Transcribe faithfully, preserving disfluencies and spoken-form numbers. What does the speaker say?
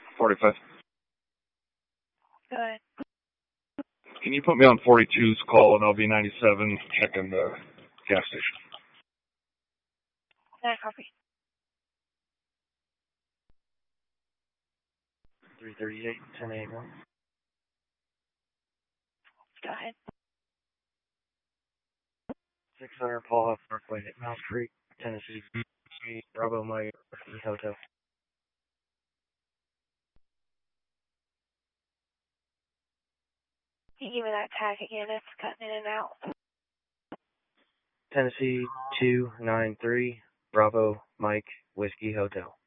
forty-five. Go ahead. Can you put me on forty-two's call and I'll be ninety-seven checking the gas station? Yeah, copy. three thirty-eight, ten eighty-one. Go ahead. six hundred Paul Huff Parkway at Mouse Creek, Tennessee. Bravo Mike, Whiskey Hotel. Can you give me that tag again? It's cutting in and out. Tennessee two nine three, Bravo Mike, Whiskey Hotel.